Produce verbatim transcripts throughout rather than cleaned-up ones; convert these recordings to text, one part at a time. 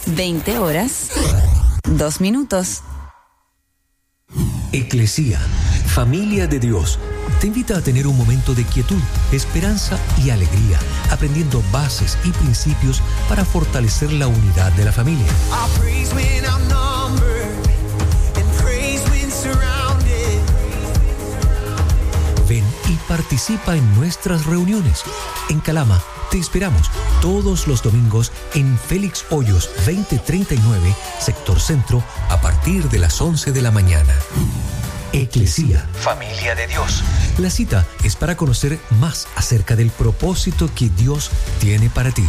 veinte horas, dos minutos. Eclesía, familia de Dios, te invita a tener un momento de quietud, esperanza y alegría, aprendiendo bases y principios para fortalecer la unidad de la familia. Ven y participa en nuestras reuniones. En Calama te esperamos todos los domingos en Félix Hoyos veinte treinta y nueve, sector centro, a partir de las once de la mañana. Eclesía, familia de Dios. La cita es para conocer más acerca del propósito que Dios tiene para ti.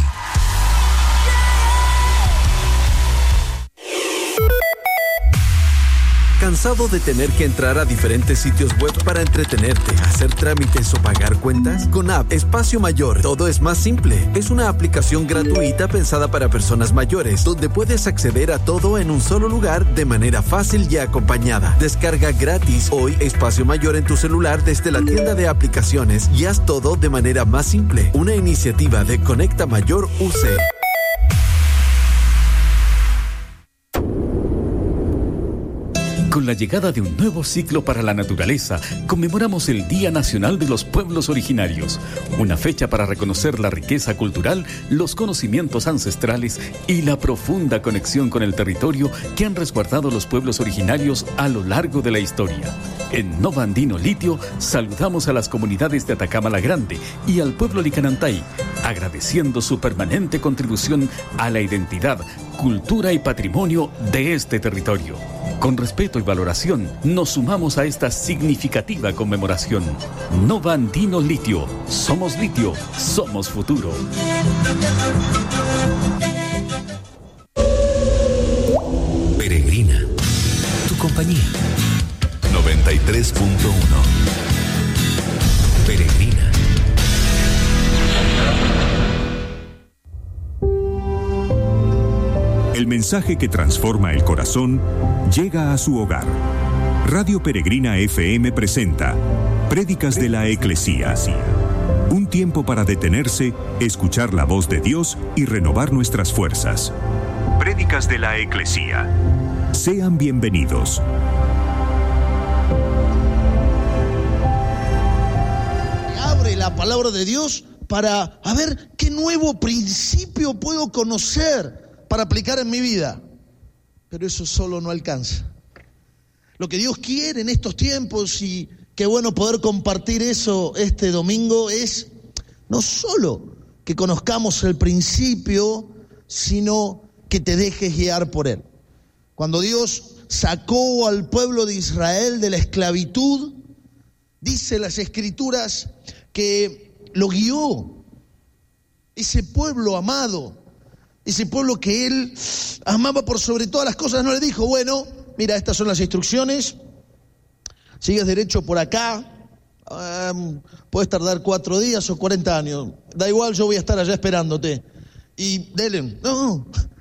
¿Cansado de tener que entrar a diferentes sitios web para entretenerte, hacer trámites o pagar cuentas? Con App Espacio Mayor, todo es más simple. Es una aplicación gratuita pensada para personas mayores, donde puedes acceder a todo en un solo lugar de manera fácil y acompañada. Descarga gratis hoy Espacio Mayor en tu celular desde la tienda de aplicaciones y haz todo de manera más simple. Una iniciativa de Conecta Mayor U C. Con la llegada de un nuevo ciclo para la naturaleza, conmemoramos el Día Nacional de los Pueblos Originarios, una fecha para reconocer la riqueza cultural, los conocimientos ancestrales y la profunda conexión con el territorio que han resguardado los pueblos originarios a lo largo de la historia. En Nova Andino Litio saludamos a las comunidades de Atacama la Grande y al pueblo Licanantay, agradeciendo su permanente contribución a la identidad, cultura y patrimonio de este territorio. Con respeto y valoración, nos sumamos a esta significativa conmemoración. Nova Andino Litio. Somos litio, somos futuro. Peregrina, tu compañía. noventa y tres punto uno. Peregrina. El mensaje que transforma el corazón llega a su hogar. Radio Peregrina F M presenta Prédicas de la Eclesía. Un tiempo para detenerse, escuchar la voz de Dios y renovar nuestras fuerzas. Prédicas de la Eclesía. Sean bienvenidos. Abre la palabra de Dios para a ver qué nuevo principio puedo conocer para aplicar en mi vida. Pero eso solo no alcanza. Lo que Dios quiere en estos tiempos, y qué bueno poder compartir eso este domingo, es no solo que conozcamos el principio, sino que te dejes guiar por él. Cuando Dios sacó al pueblo de Israel de la esclavitud, dice las Escrituras que lo guió. Ese pueblo amado, ese pueblo que él amaba por sobre todas las cosas, no le dijo, bueno, mira, estas son las instrucciones, sigues derecho por acá, um, puedes tardar cuatro días o cuarenta años, da igual, yo voy a estar allá esperándote. Y dele, no.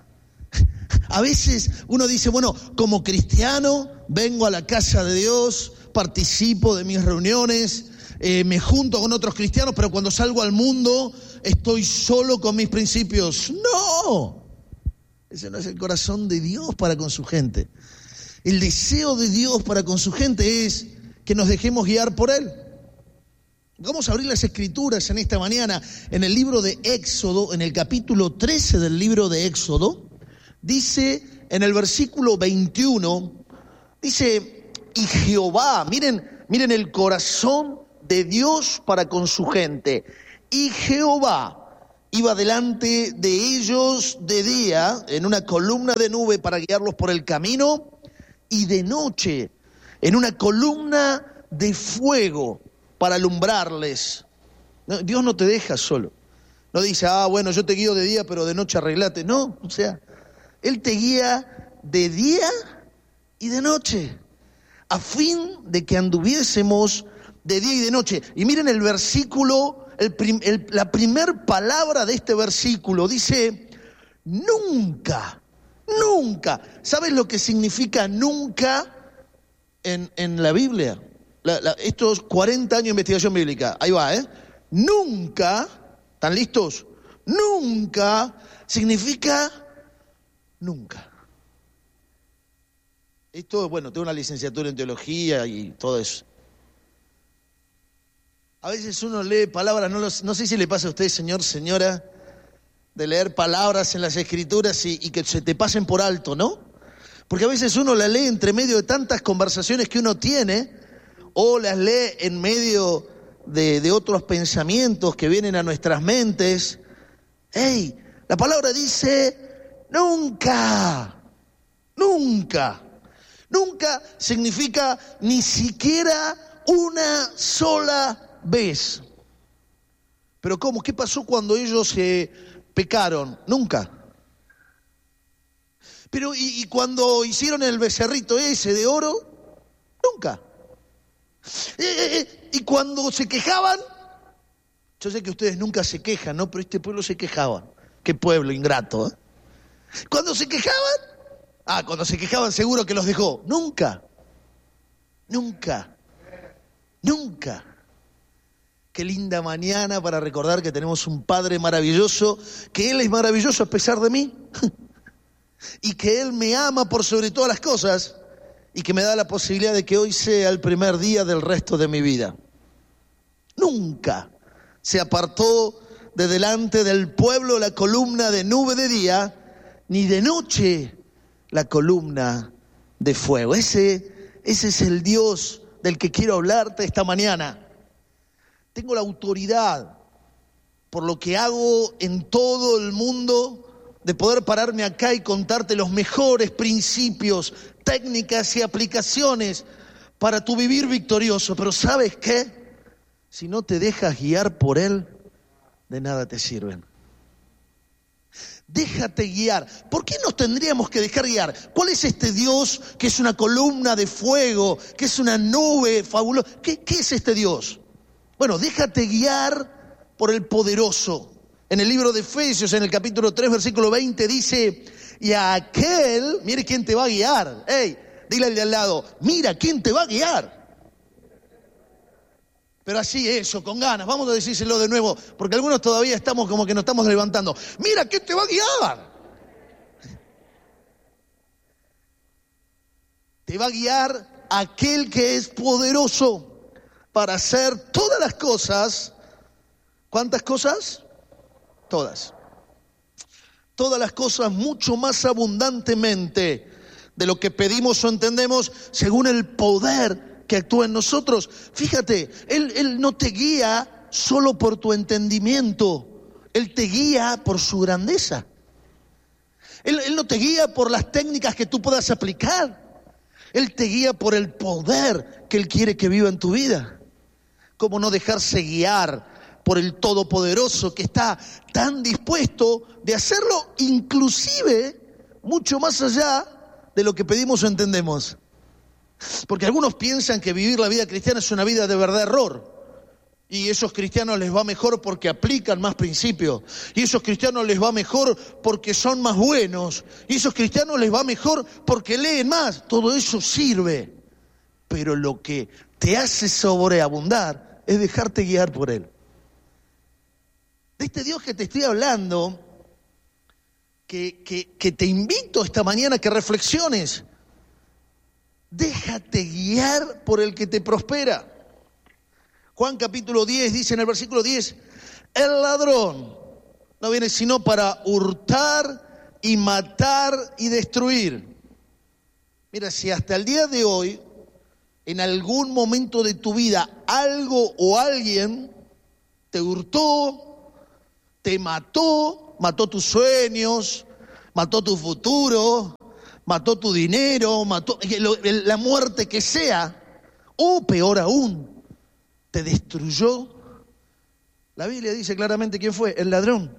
A veces uno dice, bueno, como cristiano, vengo a la casa de Dios, participo de mis reuniones, eh, me junto con otros cristianos, pero cuando salgo al mundo estoy solo con mis principios. ¡No! Ese no es el corazón de Dios para con su gente. El deseo de Dios para con su gente es que nos dejemos guiar por Él. Vamos a abrir las Escrituras en esta mañana en el libro de Éxodo, en el capítulo trece del libro de Éxodo. Dice en el versículo veintiuno, dice, y Jehová, miren, miren el corazón de Dios para con su gente. Y Jehová iba delante de ellos de día en una columna de nube para guiarlos por el camino, y de noche en una columna de fuego para alumbrarles. No, Dios no te deja solo. No dice, ah, bueno, yo te guío de día, pero de noche arreglate. No, o sea, Él te guía de día y de noche, a fin de que anduviésemos de día y de noche. Y miren el versículo, el prim, el, la primer palabra de este versículo, dice, nunca, nunca. ¿Sabes lo que significa nunca en, en la Biblia? La, la, estos cuarenta años de investigación bíblica, ahí va, ¿eh? Nunca, ¿están listos? Nunca significa nunca. Esto, bueno, tengo una licenciatura en teología y todo eso. A veces uno lee palabras, no, los, no sé si le pasa a usted, señor, señora, de leer palabras en las escrituras y, y que se te pasen por alto, ¿no? Porque a veces uno las lee entre medio de tantas conversaciones que uno tiene, o las lee en medio de, de otros pensamientos que vienen a nuestras mentes. ¡Ey! La palabra dice nunca, nunca. Nunca significa ni siquiera una sola vez. Pero ¿cómo? ¿Qué pasó cuando ellos eh, pecaron? Nunca. Pero ¿y, y cuando hicieron el becerrito ese de oro? Nunca. Eh, eh, ¿Y cuando se quejaban? Yo sé que ustedes nunca se quejan, ¿no? Pero este pueblo se quejaba. Qué pueblo ingrato, ¿eh? Cuando se quejaban, ah, cuando se quejaban seguro que los dejó. Nunca. Nunca. Nunca. Qué linda mañana para recordar que tenemos un Padre maravilloso, que Él es maravilloso a pesar de mí, y que Él me ama por sobre todas las cosas, y que me da la posibilidad de que hoy sea el primer día del resto de mi vida. Nunca se apartó de delante del pueblo la columna de nube de día, ni de noche la columna de fuego. Ese, ese es el Dios del que quiero hablarte esta mañana. Tengo la autoridad, por lo que hago en todo el mundo, de poder pararme acá y contarte los mejores principios, técnicas y aplicaciones para tu vivir victorioso. Pero ¿sabes qué? Si no te dejas guiar por Él, de nada te sirven. Déjate guiar. ¿Por qué nos tendríamos que dejar guiar? ¿Cuál es este Dios que es una columna de fuego, que es una nube fabulosa? ¿Qué, qué es este Dios? Bueno, déjate guiar por el poderoso. En el libro de Efesios, en el capítulo tres, versículo veinte, dice, y a aquel, mire quién te va a guiar. Ey, dile al de al lado, mira quién te va a guiar. Pero así, eso, con ganas, vamos a decírselo de nuevo, porque algunos todavía estamos como que nos estamos levantando. Mira quién te va a guiar. Te va a guiar aquel que es poderoso para hacer todas las cosas. ¿Cuántas cosas? Todas. Todas las cosas mucho más abundantemente de lo que pedimos o entendemos, según el poder que actúa en nosotros. Fíjate, Él, Él no te guía solo por tu entendimiento, Él te guía por su grandeza. Él, Él no te guía por las técnicas que tú puedas aplicar, Él te guía por el poder que Él quiere que viva en tu vida. ¿Cómo no dejarse guiar por el Todopoderoso que está tan dispuesto de hacerlo inclusive mucho más allá de lo que pedimos o entendemos? Porque algunos piensan que vivir la vida cristiana es una vida de verdad error. Y esos cristianos les va mejor porque aplican más principios. Y esos cristianos les va mejor porque son más buenos. Y esos cristianos les va mejor porque leen más. Todo eso sirve. Pero lo que te hace sobreabundar es dejarte guiar por Él. De este Dios que te estoy hablando, que, que, que te invito esta mañana a que reflexiones. Déjate guiar por el que te prospera. Juan capítulo diez dice en el versículo diez, el ladrón no viene sino para hurtar y matar y destruir. Mira, si hasta el día de hoy, en algún momento de tu vida, algo o alguien te hurtó, te mató, mató tus sueños, mató tu futuro, mató tu dinero, mató la muerte que sea, o peor aún, te destruyó. La Biblia dice claramente quién fue, el ladrón.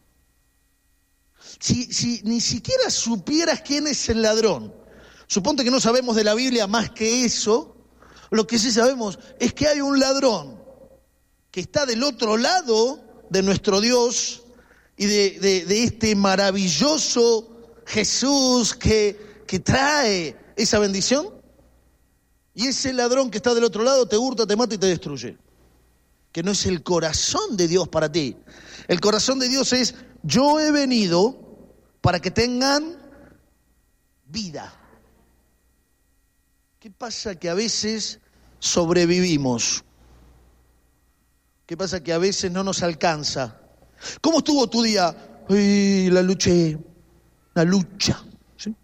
Si, si ni siquiera supieras quién es el ladrón, suponte que no sabemos de la Biblia más que eso, lo que sí sabemos es que hay un ladrón que está del otro lado de nuestro Dios y de, de, de este maravilloso Jesús que, que trae esa bendición. Y ese ladrón que está del otro lado te hurta, te mata y te destruye. Que no es el corazón de Dios para ti. El corazón de Dios es, yo he venido para que tengan vida. ¿Qué pasa que a veces sobrevivimos? ¿Qué pasa que a veces no nos alcanza? ¿Cómo estuvo tu día? Ay, la luché, la lucha. ¿Sí?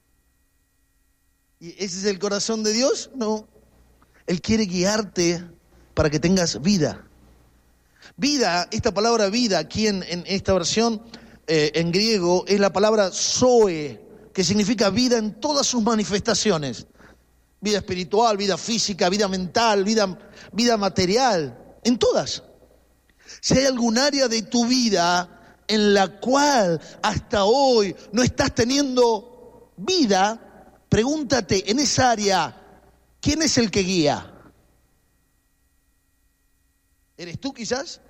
¿Y ese es el corazón de Dios? No. Él quiere guiarte para que tengas vida. Vida, esta palabra vida aquí en, en esta versión eh, en griego es la palabra zoe, que significa vida en todas sus manifestaciones. Vida espiritual, vida física, vida mental, vida, vida material, en todas. Si hay algún área de tu vida en la cual hasta hoy no estás teniendo vida, pregúntate en esa área, ¿quién es el que guía? ¿Eres tú quizás?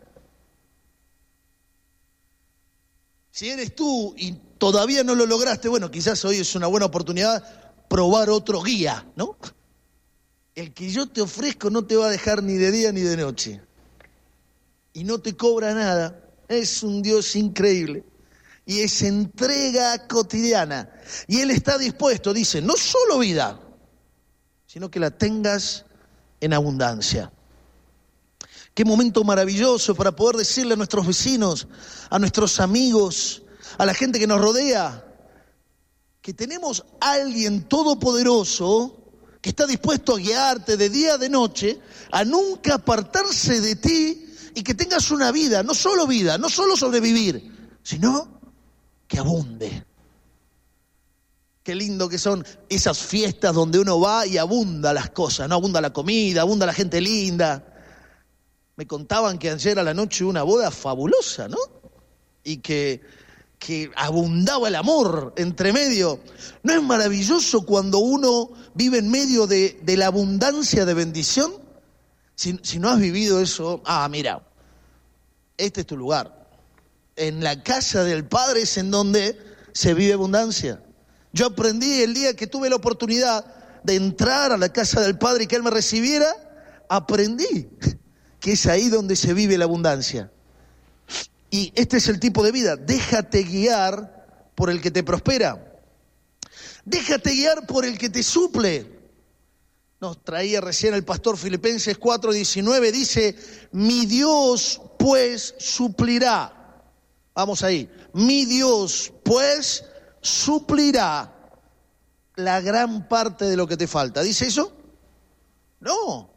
Si eres tú y todavía no lo lograste, bueno, quizás hoy es una buena oportunidad probar otro guía, ¿no? El que yo te ofrezco no te va a dejar ni de día ni de noche. Y no te cobra nada. Es un Dios increíble. Y es entrega cotidiana. Y Él está dispuesto, dice, no solo vida, sino que la tengas en abundancia. Qué momento maravilloso para poder decirle a nuestros vecinos, a nuestros amigos, a la gente que nos rodea, que tenemos a alguien todopoderoso que está dispuesto a guiarte de día a de noche, a nunca apartarse de ti y que tengas una vida, no solo vida, no solo sobrevivir, sino que abunde. Qué lindo que son esas fiestas donde uno va y abunda las cosas, ¿no? Abunda la comida, abunda la gente linda. Me contaban que ayer a la noche hubo una boda fabulosa, ¿no? Y que, que abundaba el amor entre medio. ¿No es maravilloso cuando uno vive en medio de, de la abundancia de bendición? Si, si no has vivido eso, ah, mira, este es tu lugar. En la casa del Padre es en donde se vive abundancia. Yo aprendí el día que tuve la oportunidad de entrar a la casa del Padre y que Él me recibiera, aprendí que es ahí donde se vive la abundancia. Y este es el tipo de vida. Déjate guiar por el que te prospera. Déjate guiar por el que te suple. Nos traía recién el pastor Filipenses cuatro diecinueve, dice, mi Dios pues suplirá. Vamos ahí. Mi Dios pues suplirá la gran parte de lo que te falta. ¿Dice eso? No.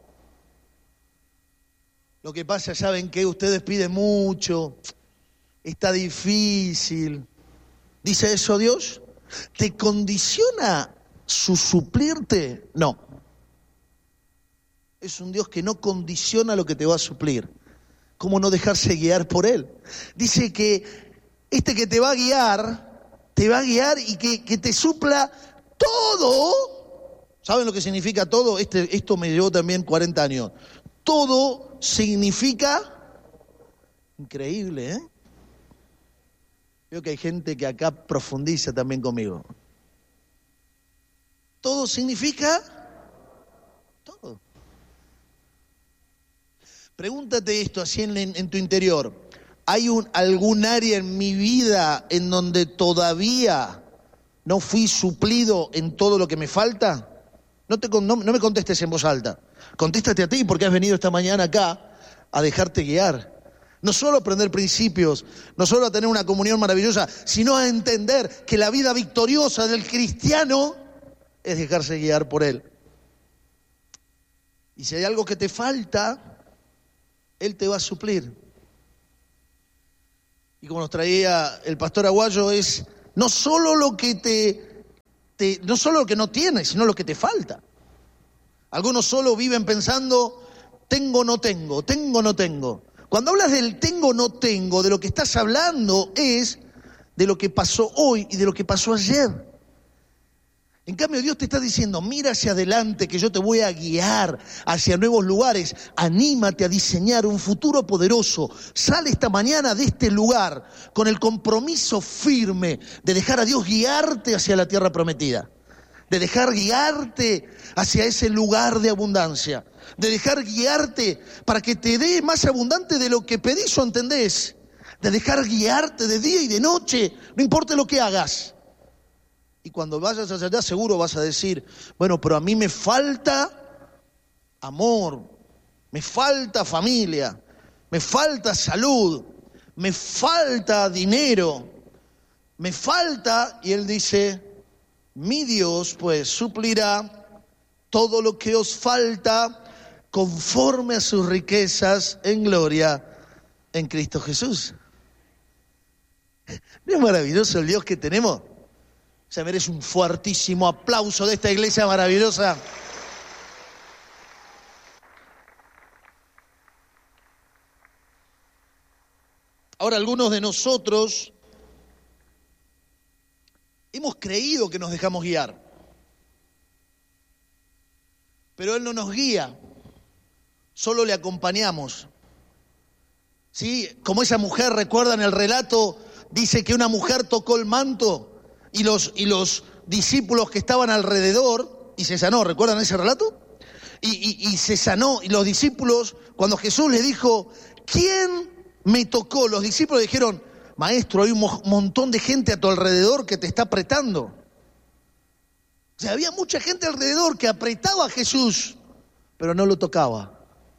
Lo que pasa, ¿saben qué? Ustedes piden mucho, está difícil. ¿Dice eso Dios? ¿Te condiciona su suplirte? No. Es un Dios que no condiciona lo que te va a suplir. ¿Cómo no dejarse guiar por Él? Dice que este que te va a guiar, te va a guiar y que, que te supla todo. ¿Saben lo que significa todo? Este, esto me llevó también cuarenta años. Todo significa, increíble, ¿eh? Veo que hay gente que acá profundiza también conmigo. Todo significa todo. Pregúntate esto así en, en tu interior. ¿Hay un, algún área en mi vida en donde todavía no fui suplido en todo lo que me falta? No, te, no, no me contestes en voz alta. Contéstate a ti porque has venido esta mañana acá a dejarte guiar. No solo a aprender principios, no solo a tener una comunión maravillosa, sino a entender que la vida victoriosa del cristiano es dejarse guiar por Él. Y si hay algo que te falta, Él te va a suplir. Y como nos traía el pastor Aguayo, es no solo lo que te, te no solo lo que no tienes, sino lo que te falta. Algunos solo viven pensando, tengo, no tengo, tengo, no tengo. Cuando hablas del tengo, no tengo, de lo que estás hablando es de lo que pasó hoy y de lo que pasó ayer. En cambio, Dios te está diciendo, mira hacia adelante que yo te voy a guiar hacia nuevos lugares. Anímate a diseñar un futuro poderoso. Sale esta mañana de este lugar con el compromiso firme de dejar a Dios guiarte hacia la tierra prometida. De dejar guiarte hacia ese lugar de abundancia. De dejar guiarte para que te dé más abundante de lo que pedís o entendés. De dejar guiarte de día y de noche, no importa lo que hagas. Y cuando vayas allá, allá seguro vas a decir, bueno, pero a mí me falta amor, me falta familia, me falta salud, me falta dinero, me falta, y él dice, mi Dios pues suplirá todo lo que os falta conforme a sus riquezas en gloria en Cristo Jesús. ¿No es maravilloso el Dios que tenemos? Se merece un fuertísimo aplauso de esta iglesia maravillosa. Ahora, algunos de nosotros hemos creído que nos dejamos guiar, pero Él no nos guía, solo le acompañamos. ¿Sí? Como esa mujer, ¿recuerdan el relato? Dice que una mujer tocó el manto y los, y los discípulos que estaban alrededor, y se sanó, ¿recuerdan ese relato? Y, y, y se sanó, y los discípulos, cuando Jesús les dijo, ¿quién me tocó? Los discípulos dijeron, maestro, hay un mo- montón de gente a tu alrededor que te está apretando. O sea, había mucha gente alrededor que apretaba a Jesús, pero no lo tocaba.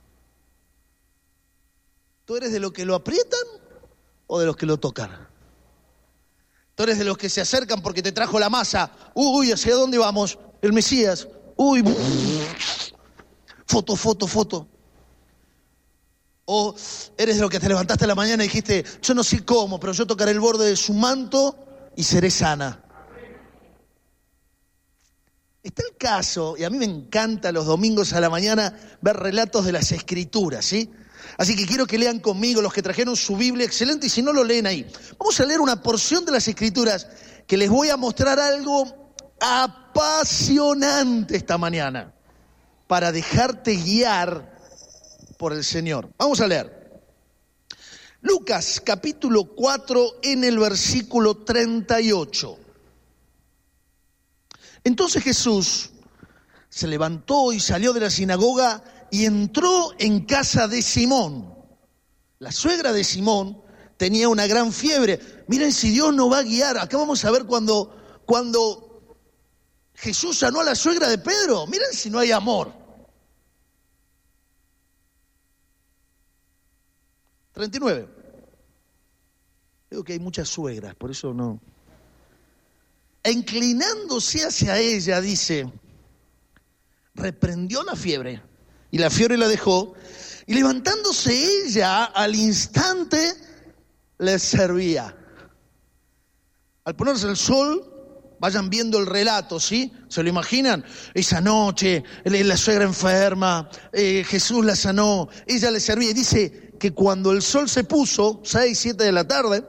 ¿Tú eres de los que lo aprietan o de los que lo tocan? Tú eres de los que se acercan porque te trajo la masa. Uy, ¿hacia dónde vamos? El Mesías. Uy, foto, foto, foto. O eres de los que te levantaste a la mañana y dijiste, yo no sé cómo, pero yo tocaré el borde de su manto y seré sana. Está el caso, y a mí me encanta los domingos a la mañana ver relatos de las Escrituras, ¿sí? Así que quiero que lean conmigo los que trajeron su Biblia, excelente, y si no lo leen ahí. Vamos a leer una porción de las Escrituras que les voy a mostrar algo apasionante esta mañana para dejarte guiar por el Señor. Vamos a leer. Lucas capítulo cuatro en el versículo treinta y ocho. Entonces Jesús se levantó y salió de la sinagoga y entró en casa de Simón. La suegra de Simón tenía una gran fiebre. Miren si Dios nos va a guiar. Acá vamos a ver cuando, cuando Jesús sanó a la suegra de Pedro. Miren si no hay amor. treinta y nueve. Digo que hay muchas suegras, por eso no. E inclinándose hacia ella, dice, reprendió la fiebre. Y la fiebre la dejó, y levantándose ella al instante les servía. Al ponerse el sol, vayan viendo el relato, ¿sí? ¿Se lo imaginan? Esa noche, la suegra enferma, eh, Jesús la sanó, ella le servía. Y dice que cuando el sol se puso, seis, siete de la tarde,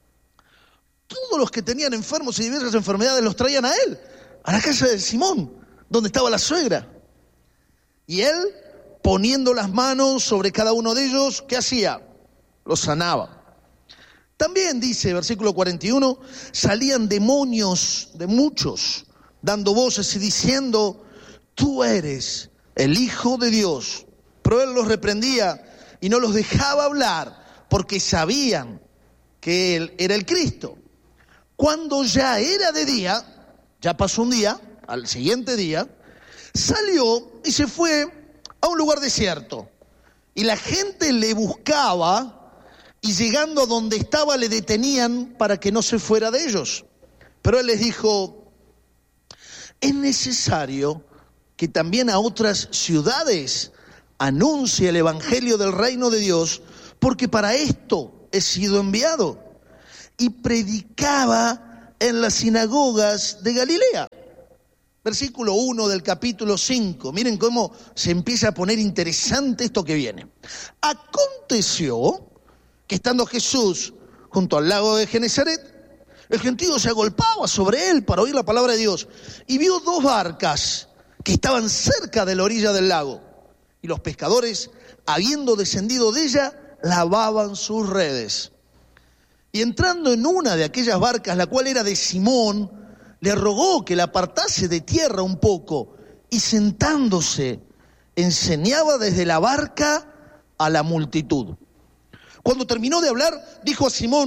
todos los que tenían enfermos y diversas enfermedades los traían a él, a la casa de Simón, donde estaba la suegra. Y él, poniendo las manos sobre cada uno de ellos, ¿qué hacía? Los sanaba. También dice, versículo cuarenta y uno, salían demonios de muchos, dando voces y diciendo, tú eres el Hijo de Dios. Pero él los reprendía y no los dejaba hablar, porque sabían que él era el Cristo. Cuando ya era de día, ya pasó un día, al siguiente día, salió y se fue a un lugar desierto. Y la gente le buscaba y llegando a donde estaba le detenían para que no se fuera de ellos. Pero él les dijo, es necesario que también a otras ciudades anuncie el evangelio del reino de Dios, porque para esto he sido enviado. Y predicaba en las sinagogas de Galilea. Versículo uno del capítulo cinco. Miren cómo se empieza a poner interesante esto que viene. Aconteció que estando Jesús junto al lago de Genesaret, el gentío se agolpaba sobre él para oír la palabra de Dios. Y vio dos barcas que estaban cerca de la orilla del lago. Y los pescadores, habiendo descendido de ella, lavaban sus redes. Y entrando en una de aquellas barcas, la cual era de Simón, le rogó que la apartase de tierra un poco, y sentándose, enseñaba desde la barca a la multitud. Cuando terminó de hablar, dijo a Simón,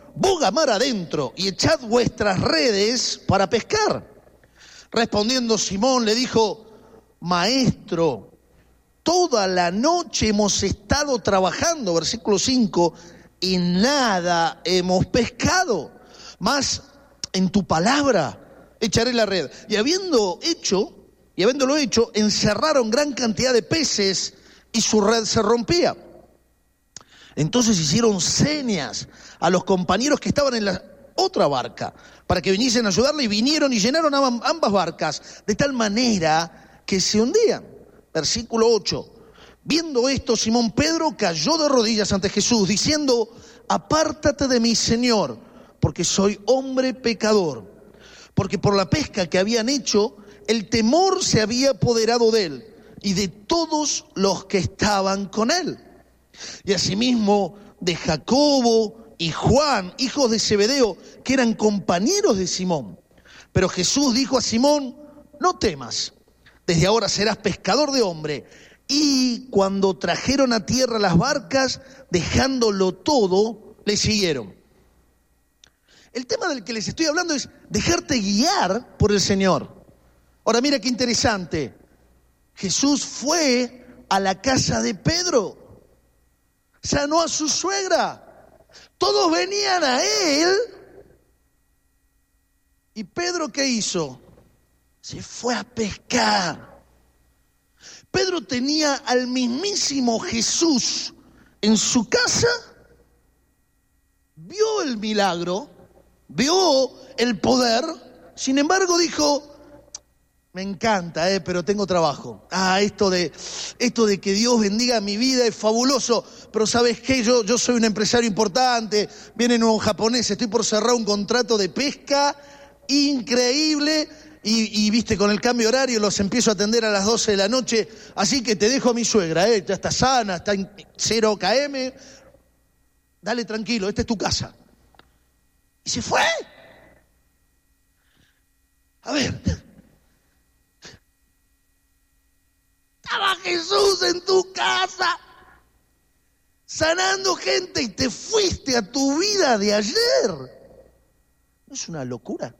boga mar adentro y echad vuestras redes para pescar. Respondiendo Simón le dijo, Maestro, toda la noche hemos estado trabajando, versículo cinco, y nada hemos pescado, mas en tu palabra echaré la red. Y habiendo hecho, y habiéndolo hecho, encerraron gran cantidad de peces y su red se rompía. Entonces hicieron señas a los compañeros que estaban en la otra barca para que viniesen a ayudarle, y vinieron y llenaron ambas barcas de tal manera que se hundían. Versículo ocho. Viendo esto, Simón Pedro cayó de rodillas ante Jesús, diciendo, apártate de mí, Señor, porque soy hombre pecador. Porque por la pesca que habían hecho, el temor se había apoderado de él y de todos los que estaban con él. Y asimismo de Jacobo y Juan, hijos de Zebedeo, que eran compañeros de Simón. Pero Jesús dijo a Simón, no temas, desde ahora serás pescador de hombre. Y cuando trajeron a tierra las barcas, dejándolo todo, le siguieron. El tema del que les estoy hablando es dejarte guiar por el Señor. Ahora mira qué interesante. Jesús fue a la casa de Pedro, sanó a su suegra, todos venían a él. ¿Y Pedro qué hizo? Se fue a pescar. Pedro tenía al mismísimo Jesús en su casa, vio el milagro, vio el poder, sin embargo dijo, me encanta, eh, pero tengo trabajo. Ah, esto de, esto de que Dios bendiga mi vida es fabuloso, pero ¿sabes qué? Yo, yo soy un empresario importante, vienen unos japoneses, estoy por cerrar un contrato de pesca increíble. Y, y viste, con el cambio horario los empiezo a atender a las doce de la noche, así que te dejo a mi suegra, ¿eh? Ya está sana, está en cero kilómetros, dale tranquilo, esta es tu casa. Y se fue. A ver, estaba Jesús en tu casa, sanando gente, y te fuiste a tu vida de ayer. ¿No es una locura?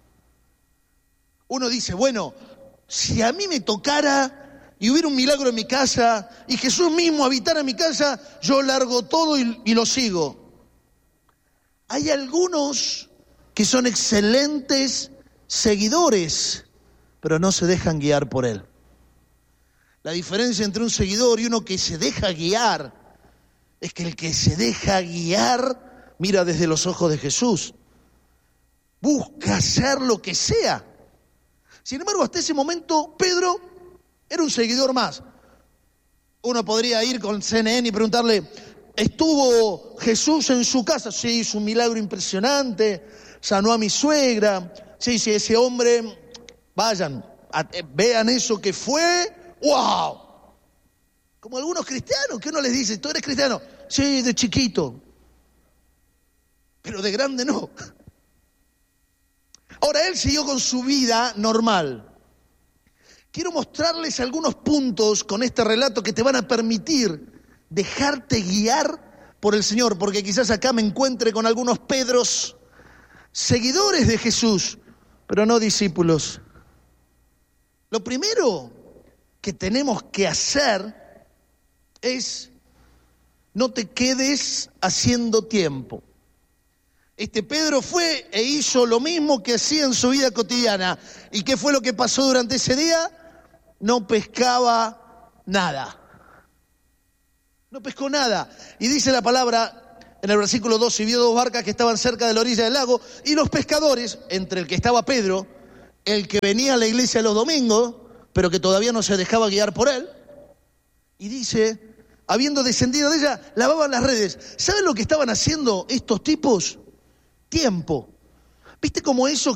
Uno dice, bueno, si a mí me tocara y hubiera un milagro en mi casa y Jesús mismo habitara en mi casa, yo largo todo y, y lo sigo. Hay algunos que son excelentes seguidores, pero no se dejan guiar por él. La diferencia entre un seguidor y uno que se deja guiar es que el que se deja guiar mira desde los ojos de Jesús, busca hacer lo que sea. Sin embargo, hasta ese momento, Pedro era un seguidor más. Uno podría ir con C N N y preguntarle, ¿estuvo Jesús en su casa? Sí, hizo un milagro impresionante, sanó a mi suegra. Sí, sí, ese hombre, vayan, a, eh, vean eso que fue, ¡wow! Como algunos cristianos, que uno les dice, ¿tú eres cristiano? Sí, de chiquito, pero de grande no. Ahora, él siguió con su vida normal. Quiero mostrarles algunos puntos con este relato que te van a permitir dejarte guiar por el Señor, porque quizás acá me encuentre con algunos Pedros, seguidores de Jesús, pero no discípulos. Lo primero que tenemos que hacer es no te quedes haciendo tiempo. Este Pedro fue e hizo lo mismo que hacía en su vida cotidiana. ¿Y qué fue lo que pasó durante ese día? No pescaba nada. No pescó nada. Y dice la palabra en el versículo dos, y vio dos barcas que estaban cerca de la orilla del lago, y los pescadores, entre el que estaba Pedro, el que venía a la iglesia los domingos, pero que todavía no se dejaba guiar por él, y dice, habiendo descendido de ella, lavaban las redes. ¿Saben lo que estaban haciendo estos tipos? Tiempo. ¿Viste cómo eso